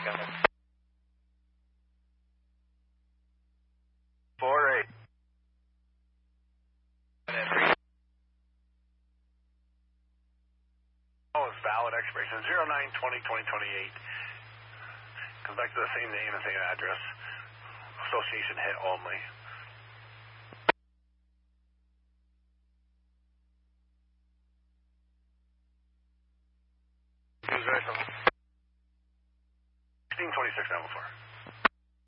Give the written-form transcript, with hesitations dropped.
48. Oh, it's valid expiration 09/20/2028. Comes back to the same name and same address. Association hit only. Who's right? 162694.